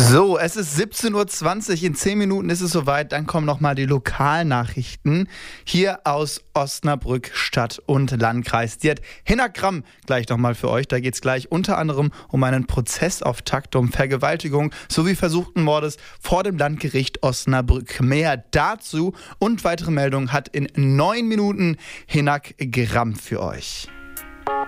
So, es ist 17:20 Uhr, in 10 Minuten ist es soweit, dann kommen nochmal die Lokalnachrichten hier aus Osnabrück, Stadt und Landkreis. Die hat Hinak Gramm gleich nochmal für euch, da geht es gleich unter anderem um einen Prozessauftakt, um Vergewaltigung sowie versuchten Mordes vor dem Landgericht Osnabrück. Mehr dazu und weitere Meldungen hat in 9 Minuten Hinak Gramm für euch.